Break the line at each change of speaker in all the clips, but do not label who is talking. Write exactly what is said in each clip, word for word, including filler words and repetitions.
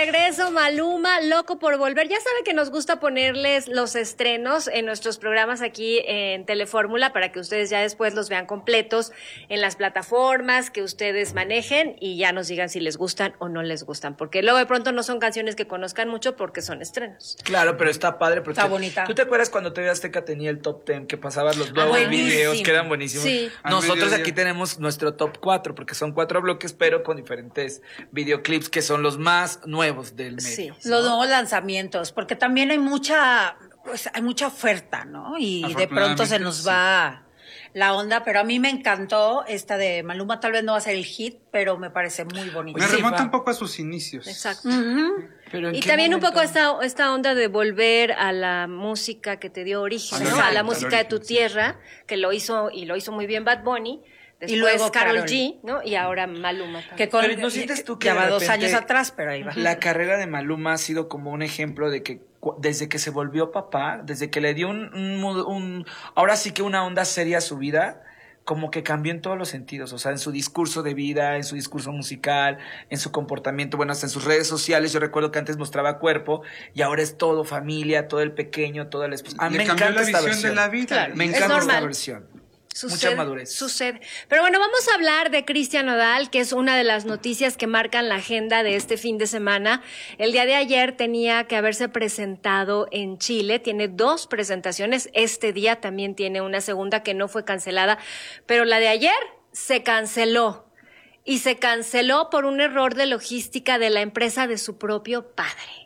regreso, Maluma, loco por volver. Ya sabe que nos gusta ponerles los estrenos en nuestros programas aquí en Telefórmula para que ustedes ya después los vean completos en las plataformas que ustedes manejen y ya nos digan si les gustan o no les gustan. Porque luego de pronto no son canciones que conozcan mucho porque son estrenos.
Claro, pero está padre porque...
Está bonita.
¿Tú te acuerdas cuando T V Azteca tenía el top ten que pasabas los nuevos
ah,
videos que eran buenísimos?
Sí.
Nosotros aquí tenemos nuestro top cuatro porque son cuatro bloques pero con diferentes videoclips que son los más nuevos del medio.
Sí.
Los nuevos lanzamientos, porque también hay mucha, pues hay mucha oferta, ¿no? Y de pronto se nos va la onda, pero a mí me encantó esta de Maluma, tal vez no va a ser el hit, pero me parece muy bonito.
Me
Sí,
remonta
va.
un poco a sus inicios.
Exacto.
Ujú.
Pero ¿en
Y
qué
también
momento?
un poco esta, esta onda de volver a la música que te dio origen, ¿no?
Exacto,
A la
al
música de
origen,
tu
sí.
tierra, que lo hizo y lo hizo muy bien Bad Bunny. Después
Y luego
Karol
Karol.
G, ¿no? Y ahora Maluma también.
Que con,
Pero ¿no sientes tú que
ya
de
va dos
repente
años atrás, pero ahí va.
La carrera de Maluma ha sido como un ejemplo de que cu- desde que se volvió papá, desde que le dio un, un, mood- un- ahora sí que una onda seria a su vida, como que cambió en todos los sentidos, o sea, en su discurso de vida, en su discurso musical, en su comportamiento, bueno, hasta en sus redes sociales. Yo recuerdo que antes mostraba cuerpo y ahora es todo familia, todo el pequeño, todo el esposo. Ah,
Le
me
cambió
encanta
la
esta
visión
versión.
de la vida.
Claro.
Me
Es
encanta esta
normal.
versión.
Sucede,
Mucha madurez.
Sucede. Pero bueno, vamos a hablar de Cristian Nodal, que es una de las noticias que marcan la agenda de este fin de semana. El día de ayer tenía que haberse presentado en Chile. Tiene dos presentaciones. Este día también tiene una segunda que no fue cancelada. Pero la de ayer se canceló. Y se canceló por un error de logística de la empresa de su propio padre.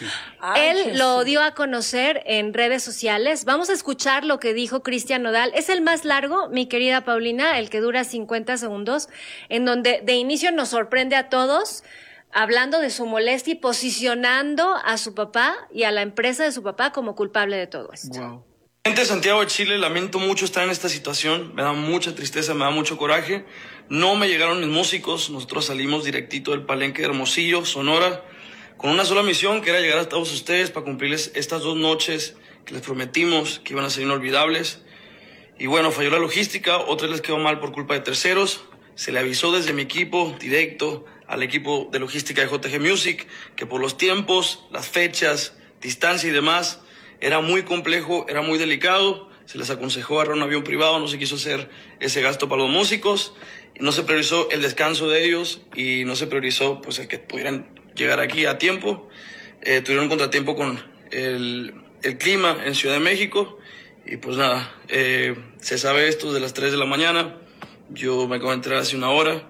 Ay,
Él
Jesús.
lo dio a conocer en redes sociales. Vamos a escuchar lo que dijo Cristian Nodal. Es el más largo, mi querida Paulina, el que dura cincuenta segundos, en donde de inicio nos sorprende a todos, hablando de su molestia y posicionando a su papá y a la empresa de su papá como culpable de todo esto.
Wow.
Gente de Santiago de Chile, lamento mucho estar en esta situación, me da mucha tristeza, me da mucho coraje. No me llegaron mis músicos, nosotros salimos directito del Palenque de Hermosillo, Sonora, con una sola misión, que era llegar a todos ustedes para cumplirles estas dos noches que les prometimos que iban a ser inolvidables. Y bueno, falló la logística, otra vez les quedó mal por culpa de terceros. Se le avisó desde mi equipo directo al equipo de logística de J G Music que por los tiempos, las fechas, distancia y demás, era muy complejo, era muy delicado. Se les aconsejó agarrar un avión privado, no se quiso hacer ese gasto para los músicos. No se priorizó el descanso de ellos y no se priorizó pues el que pudieran llegar aquí a tiempo. Eh, tuvieron un contratiempo con el, el clima en Ciudad de México y pues nada, eh, se sabe esto de las tres de la mañana. Yo me acabo de enterar hace una hora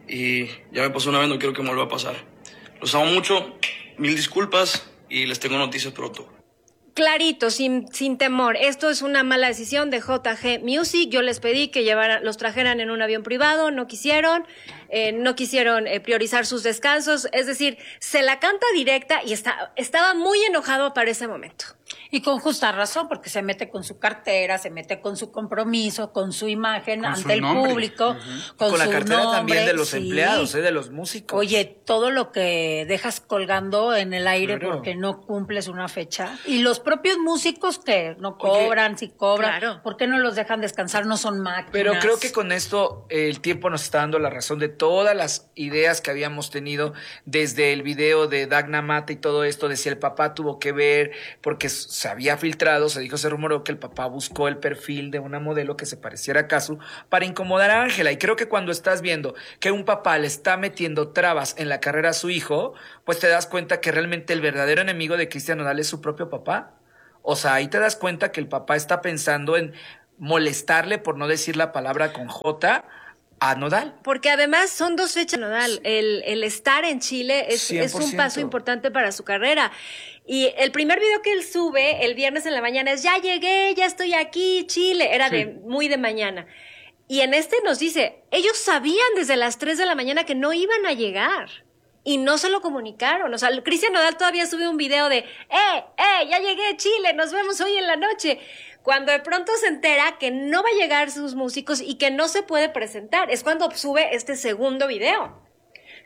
y ya me pasó una vez, no quiero que me vuelva a pasar. Los amo mucho, mil disculpas y les tengo noticias pronto.
Clarito, sin, sin temor. Esto es una mala decisión de J G Music. Yo les pedí que llevaran, los trajeran en un avión privado, no quisieron, eh, no quisieron eh, priorizar sus descansos. Es decir, se la canta directa y está, estaba muy enojado para ese momento.
Y con justa razón, porque se mete con su cartera, se mete con su compromiso, con su imagen
Con
ante
su
el
nombre.
público,
Y
con,
con la
su
cartera
nombre,
también de los
sí.
empleados, eh, de los músicos.
Oye, todo lo que dejas colgando en el aire
Claro.
porque no cumples una fecha. Y los propios músicos que no cobran, si cobran,
claro.
¿por qué no los dejan descansar? No son máquinas.
Pero creo que con esto eh, el tiempo nos está dando la razón de todas las ideas que habíamos tenido desde el video de Dagna Mata y todo esto, de si el papá tuvo que ver, porque se había filtrado, se dijo, se rumoró que el papá buscó el perfil de una modelo que se pareciera a Casu para incomodar a Ángela. Y creo que cuando estás viendo que un papá le está metiendo trabas en la carrera a su hijo, pues te das cuenta que realmente el verdadero enemigo de Cristian Nodal es su propio papá. O sea, ahí te das cuenta que el papá está pensando en molestarle, por no decir la palabra con J, a Nodal.
Porque además son dos fechas, Nodal. El, el estar en Chile es, es un
cien por ciento.
paso importante para su carrera. Y el primer video que él sube el viernes en la mañana es, ya llegué, ya estoy aquí, Chile. Era de muy de mañana. Y en este nos dice, ellos sabían desde las tres de la mañana que no iban a llegar. Y no se lo comunicaron. O sea, Cristian Nodal todavía subió un video de, ¡eh, eh, ya llegué, Chile, nos vemos hoy en la noche! Cuando de pronto se entera que no va a llegar sus músicos y que no se puede presentar. Es cuando sube este segundo video.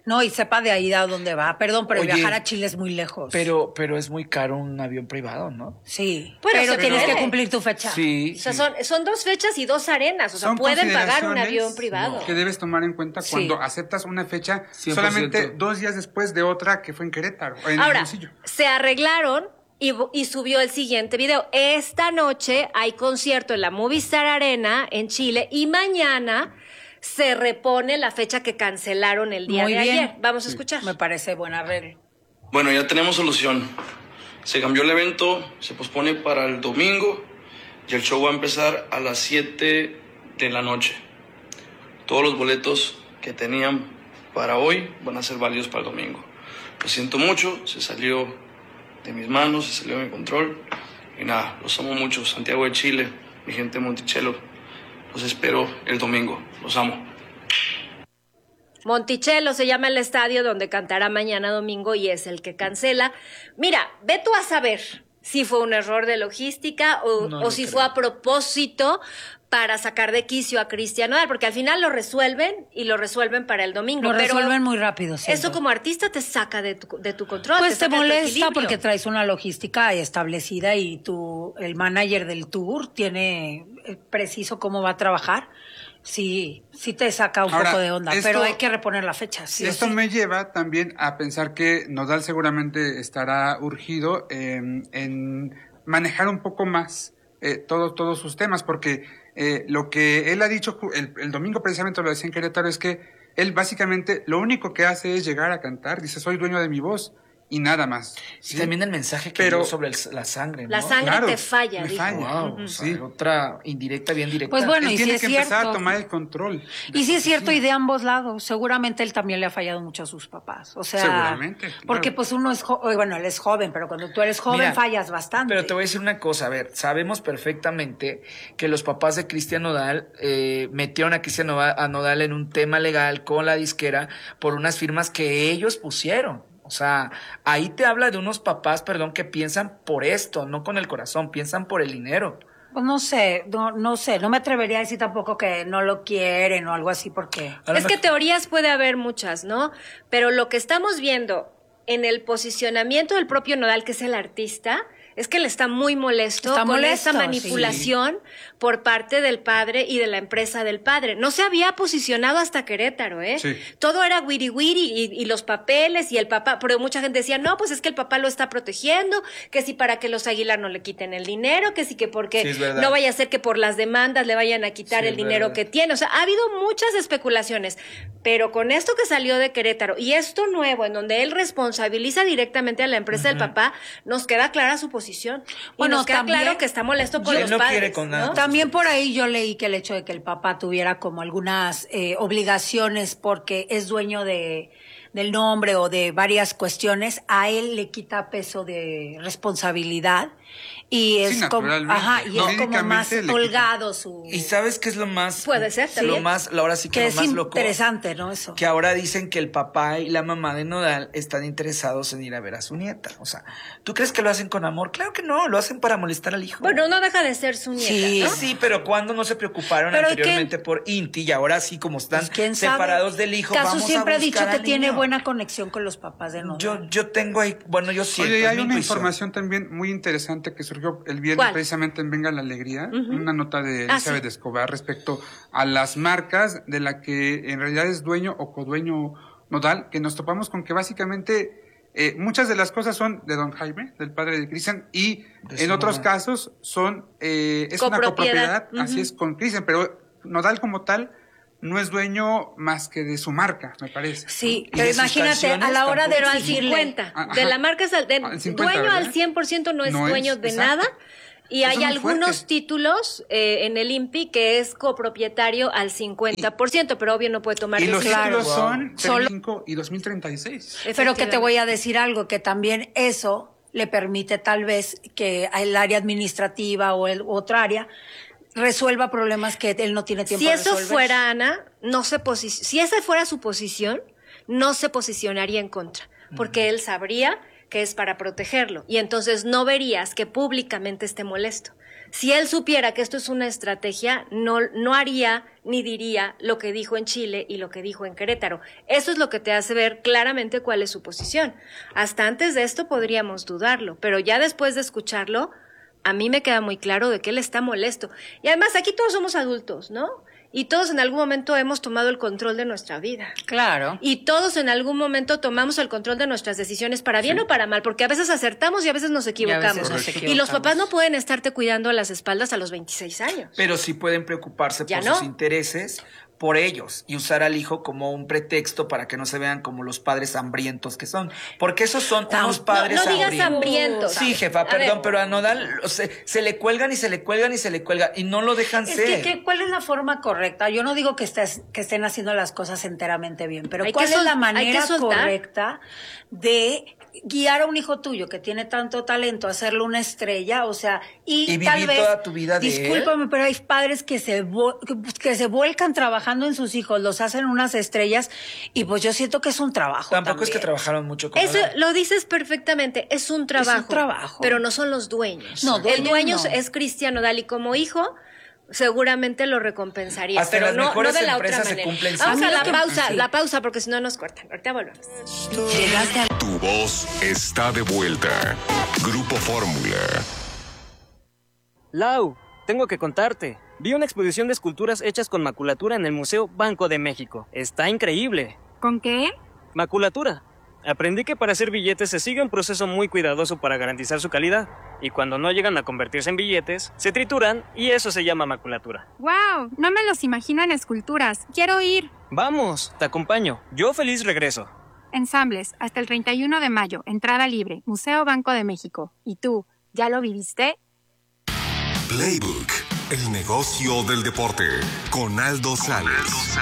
No, y sepa de ahí a dónde va. Perdón, pero
Oye,
viajar a Chile es muy lejos.
Pero, pero es muy caro un avión privado, ¿no?
Sí,
Bueno,
pero
se
tienes
puede.
que cumplir tu fecha.
Sí.
O sea,
sí.
son, son dos fechas y dos arenas. O sea,
Son
pueden pagar un
consideraciones
avión privado.
que debes tomar en cuenta
Sí.
cuando aceptas una fecha
cien por ciento.
solamente dos días después de otra que fue en Querétaro, en
Ahora,
Hermosillo.
se arreglaron y, y subió el siguiente video. Esta noche hay concierto en la Movistar Arena en Chile y mañana se repone la fecha que cancelaron el día
Muy
de
bien.
ayer. Vamos a escuchar.
Me parece buen arreglo.
Bueno, ya tenemos solución. Se cambió el evento, se pospone para el domingo y el show va a empezar a las siete de la noche. Todos los boletos que tenían para hoy van a ser válidos para el domingo. Lo siento mucho, se salió de mis manos, se salió de mi control. Y nada, los amo mucho. Santiago de Chile, mi gente de Monticello. Los espero el domingo. Los amo.
Monticello se llama el estadio donde cantará mañana domingo y es el que cancela. Mira, ve tú a saber si fue un error de logística o,
No
o
lo
si
creo.
fue a propósito para sacar de quicio a Cristian Nodal, porque al final lo resuelven y lo resuelven para el domingo.
Lo
pero
resuelven muy rápido, siento.
eso como artista te saca de tu, de tu control.
Pues te
saca de tu
molesta
equilibrio.
porque traes una logística establecida y tu, el manager del tour tiene eh, preciso cómo va a trabajar. Sí, sí te saca un
Ahora,
poco de onda,
esto-
pero hay que reponer la fecha. Sí, o
Esto
sí.
me lleva también a pensar que Nodal seguramente estará urgido en, en manejar un poco más eh, todo- todos sus temas, porque eh, lo que él ha dicho ju- el, el domingo precisamente lo decía en Querétaro es que él básicamente lo único que hace es llegar a cantar, dice soy dueño de mi voz y nada más.
Y
¿sí?
también el mensaje que
Pero-
dio sobre el- la sangre, ¿no?
La sangre
Claro,
te falla,
me
dijo.
falla.
Wow, o sea,
Sí.
otra indirecta, bien directa.
Pues bueno,
Él
y
tiene
sí es
que empezar
cierto.
a tomar el control.
Y sí es cierto, y de ambos lados. Seguramente él también le ha fallado mucho a sus papás. O sea,
Seguramente, claro.
porque pues uno es joven, bueno, él es joven, pero cuando tú eres joven
Mira,
fallas bastante.
Pero te voy a decir una cosa, a ver, sabemos perfectamente que los papás de Cristian Nodal eh, metieron a Cristian Nodal, a Nodal en un tema legal con la disquera por unas firmas que ellos pusieron. O sea, ahí te habla de unos papás, perdón, que piensan por esto, no con el corazón, piensan por el dinero.
Pues no sé, no, no sé, no me atrevería a decir tampoco que no lo quieren o algo así porque...
A lo
Es que
mejor-
teorías puede haber muchas, ¿no? Pero lo que estamos viendo en el posicionamiento del propio Nodal, que es el artista, es que él está muy molesto
Está
con
molesto,
esa manipulación por parte del padre y de la empresa del padre. No se había posicionado hasta Querétaro, ¿eh?
Sí.
Todo era wiri wiri y, y los papeles y el papá, pero mucha gente decía, no, pues es que el papá lo está protegiendo, que si para que los Aguilar no le quiten el dinero, que si que porque
Sí, es verdad.
no vaya a ser que por las demandas le vayan a quitar
Sí,
el
es
dinero
verdad.
que tiene. O sea, ha habido muchas especulaciones, pero con esto que salió de Querétaro y esto nuevo, en donde él responsabiliza directamente a la empresa del papá, nos queda clara su posición. Y
Bueno,
nos queda
también-
claro que está molesto con
Él
los
no
padres.
quiere con nada.
¿no?
También por ahí yo leí que el hecho de que el papá tuviera como algunas eh, obligaciones porque es dueño de del nombre o de varias cuestiones, a él le quita peso de responsabilidad y es
Sí,
como,
naturalmente.
ajá, y
No,
es como más
jurídicamente le quita.
holgado su...
¿Y sabes qué es lo más?
Puede ser,
Lo
también.
más, ahora sí que,
que
lo
es
más loco.
interesante, ¿no? Eso.
Que ahora dicen que el papá y la mamá de Nodal están interesados en ir a ver a su nieta. O sea, ¿tú crees que lo hacen con amor? Claro que no, lo hacen para molestar al hijo.
Bueno, no deja de ser su nieta,
Sí.
¿no?
Sí, pero cuando no se preocuparon
Pero
anteriormente por Inti y ahora sí como están
Pues, ¿quién sabe?
separados del hijo,
Casu
vamos
siempre
a
ha dicho
buscar
que
al
tiene
niño.
buena conexión con los papás de Nodal.
Yo, yo tengo ahí, bueno, yo siento.
Oye, y
es
hay
mi
una
intuición.
información también muy interesante que surgió el viernes
¿Cuál?
precisamente en Venga la Alegría, una nota de
Ah,
Elizabeth
sí.
Escobar respecto a las marcas de la que en realidad es dueño o codueño Nodal, que nos topamos con que básicamente eh, muchas de las cosas son de don Jaime, del padre de Cristian, y
De su
en otros
mamá.
casos son, eh, es una
Copropiedad.
copropiedad, así
Ujú.
es con Cristian, pero Nodal como tal no es dueño más que de su marca, me parece.
Sí,
Y
pero
de sus
imagínate, a
canciones
la hora de
Pero al
exigirle-
cincuenta.
Ajá.
De la marca es al, de-
Al cincuenta,
dueño
¿verdad?
al cien por ciento no es
No es,
dueño de
exacto.
nada. Y
Eso
hay
es muy
algunos
fuerte.
títulos eh, en el I N P I que es copropietario al cincuenta por ciento, pero obvio no puede tomar
Y los
decisiones.
títulos
Wow.
son
Solo-
cinco y dos mil treinta y seis.
Pero que te voy a decir algo, que también eso le permite tal vez que el área administrativa o el u otra área resuelva problemas que él no tiene tiempo
Si
de
eso
resolver.
fuera, Ana, no se posi- si esa fuera su posición, no se posicionaría en contra, porque él sabría que es para protegerlo y entonces no verías que públicamente esté molesto. Si él supiera que esto es una estrategia, no, no haría ni diría lo que dijo en Chile y lo que dijo en Querétaro. Eso es lo que te hace ver claramente cuál es su posición. Hasta antes de esto podríamos dudarlo, pero ya después de escucharlo, a mí me queda muy claro de que él está molesto. Y además, aquí todos somos adultos, ¿no? Y todos en algún momento hemos tomado el control de nuestra vida.
Claro.
Y todos en algún momento tomamos el control de nuestras decisiones para bien sí. o para mal, porque a veces acertamos y a veces nos equivocamos. Y, veces nos equivocamos. Y los papás no pueden estarte cuidando a las espaldas a los veintiséis años.
Pero sí pueden preocuparse por no? sus intereses, por ellos, y usar al hijo como un pretexto para que no se vean como los padres hambrientos que son. Porque esos son no, unos padres
no, no digas
hambrientos.
hambrientos.
Sí, jefa, a perdón, ver. pero a Nodal se, se le cuelgan y se le cuelgan y se le cuelgan y no lo dejan
es
ser.
Que, que, ¿cuál es la forma correcta? Yo no digo que, estés, que estén haciendo las cosas enteramente bien, pero
hay
¿cuál
es
sol, la manera correcta de guiar a un hijo tuyo que tiene tanto talento, hacerlo una estrella? O sea, y,
y
tal
vivir
vez,
toda tu vida de
discúlpame,
él.
pero hay padres que se, que, que se vuelcan trabajando en sus hijos, los hacen unas estrellas, y pues yo siento que es un trabajo.
Tampoco
también.
es que trabajaron mucho con
Eso
Nodal.
lo dices perfectamente, es un trabajo.
Es un trabajo.
Pero no son los dueños.
No, dueños
el dueño
no.
es Cristian Nodal y como hijo seguramente lo recompensaría,
Hasta
pero
las
no,
mejores
no de la otra
empresas se
manera.
cumplen
Vamos
sin-
a la
que-
pausa,
sí.
la pausa, porque si no nos cortan. Ahorita volvemos.
Llegaste a...
Tu voz está de vuelta. Grupo Fórmula.
Lau, tengo que contarte. Vi una exposición de esculturas hechas con maculatura en el Museo Banco de México. Está increíble.
¿Con qué?
Maculatura. Aprendí que para hacer billetes se sigue un proceso muy cuidadoso para garantizar su calidad. Y cuando no llegan a convertirse en billetes, se trituran y eso se llama maculatura.
¡Wow! No me los imagino en esculturas. Quiero ir.
Vamos, te acompaño. Yo feliz regreso.
Ensambles, hasta el treinta y uno de mayo. Entrada libre. Museo Banco de México. ¿Y tú, ya lo viviste?
Playbook, el negocio del deporte. Con Aldo Sales.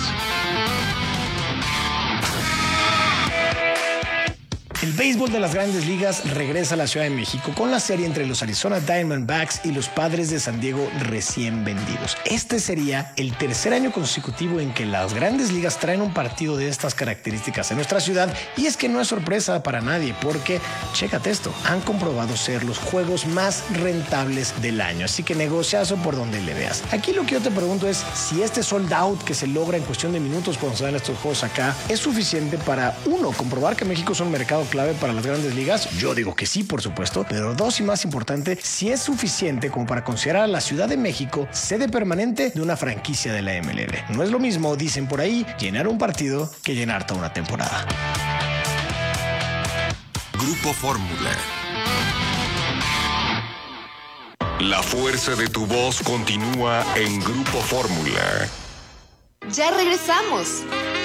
El béisbol de las Grandes Ligas regresa a la Ciudad de México con la serie entre los Arizona Diamondbacks y los Padres de San Diego recién vendidos. Este sería el tercer año consecutivo en que las Grandes Ligas traen un partido de estas características en nuestra ciudad, y es que no es sorpresa para nadie porque, chécate esto, han comprobado ser los juegos más rentables del año, así que negociazo por donde le veas. Aquí lo que yo te pregunto es si este sold out que se logra en cuestión de minutos cuando se dan estos juegos acá es suficiente para, uno, comprobar que México es un mercado clave para las Grandes Ligas. Yo digo que sí, por supuesto, pero dos, y más importante, si es suficiente como para considerar a la Ciudad de México sede permanente de una franquicia de la M L B. No es lo mismo, dicen por ahí, llenar un partido que llenar toda una temporada.
Grupo Fórmula. La fuerza de tu voz continúa en Grupo Fórmula.
Ya regresamos.